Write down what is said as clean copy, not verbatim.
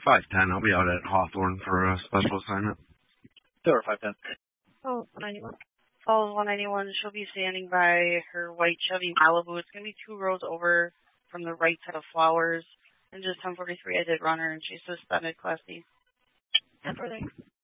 510. I'll be out at Hawthorne for a special assignment. Door 510. Oh, 191. Falls 191. She'll be standing by her white Chevy Malibu. It's going to be 2 rows over from the right side of Flowers. And just 1043, I did run her, and she's suspended Class D. 1043.